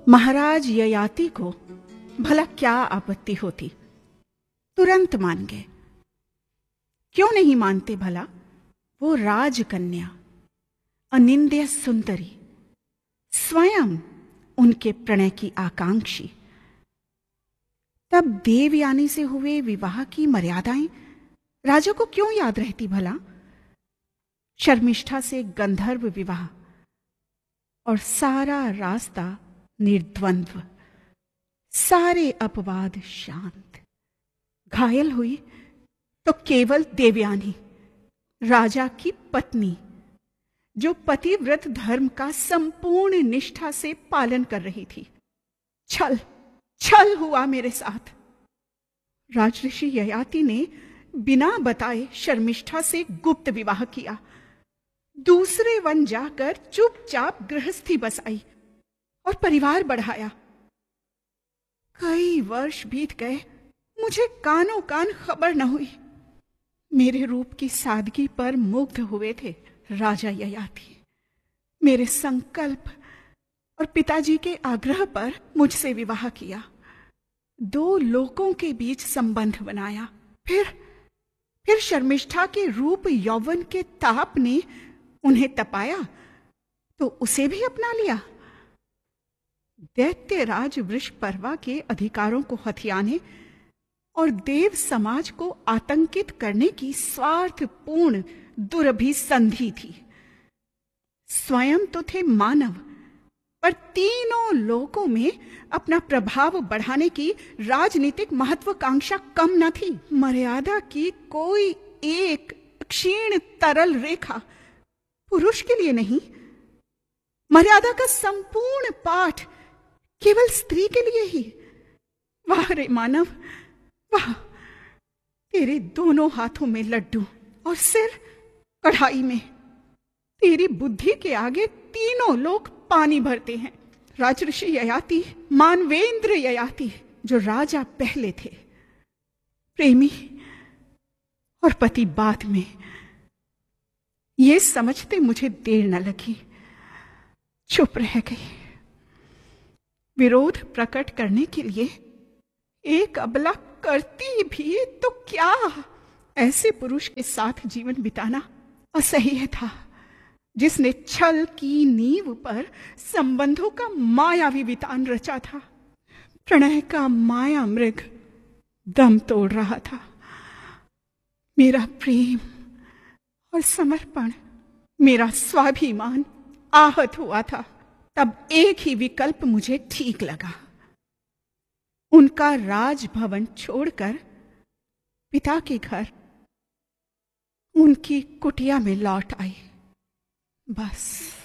महाराज ययाति को भला क्या आपत्ति होती, तुरंत मान गए। क्यों नहीं मानते भला? वो राजकन्या, अनिंद्य सुंदरी, स्वयं उनके प्रणय की आकांक्षी। तब देवयानी से हुए विवाह की मर्यादाएं राजा को क्यों याद रहती भला? शर्मिष्ठा से गंधर्व विवाह और सारा रास्ता निर्द्वंद्व, सारे अपवाद शांत। घायल हुई तो केवल देवयानी, राजा की पत्नी, जो पतिव्रत धर्म का संपूर्ण निष्ठा से पालन कर रही थी। छल छल हुआ मेरे साथ। राजऋषि ययाति ने बिना बताए शर्मिष्ठा से गुप्त विवाह किया, दूसरे वन जाकर चुपचाप गृहस्थी बसाई और परिवार बढ़ाया। कई वर्ष बीत गए, मुझे कानों कान खबर न हुई। मेरे रूप की सादगी पर मुग्ध हुए थे राजा ययाति। मेरे संकल्प और पिताजी के आग्रह पर मुझसे विवाह किया, 2 लोकों के बीच संबंध बनाया। फिर शर्मिष्ठा के रूप यौवन के ताप ने उन्हें तपाया तो उसे भी अपना लिया। दैत्यराज वृषपर्वा के अधिकारों को हथियाने और देव समाज को आतंकित करने की स्वार्थपूर्ण दुरभिसंधि थी। स्वयं तो थे मानव, पर तीनों लोकों में अपना प्रभाव बढ़ाने की राजनीतिक महत्वाकांक्षा कम न थी। मर्यादा की कोई एक क्षीण तरल रेखा पुरुष के लिए नहीं, मर्यादा का संपूर्ण पाठ केवल स्त्री के लिए ही। वाह रे मानव, वाह! तेरे दोनों हाथों में लड्डू और सिर कढ़ाई में। तेरी बुद्धि के आगे तीनों लोग पानी भरते हैं। राजऋषि ययाति, मानवेंद्र ययाति, जो राजा पहले थे, प्रेमी और पति बाद में। ये समझते मुझे देर न लगी, चुप रह गई। विरोध प्रकट करने के लिए एक अबला करती भी तो क्या, ऐसे पुरुष के साथ जीवन बिताना असह्य था, जिसने छल की नींव पर संबंधों का मायावी वितान रचा था। प्रणय का माया मृग दम तोड़ रहा था। मेरा प्रेम और समर्पण, मेरा स्वाभिमान आहत हुआ था। तब एक ही विकल्प मुझे ठीक लगा। उनका राजभवन छोड़कर पिता के घर, उनकी कुटिया में लौट आई। बस।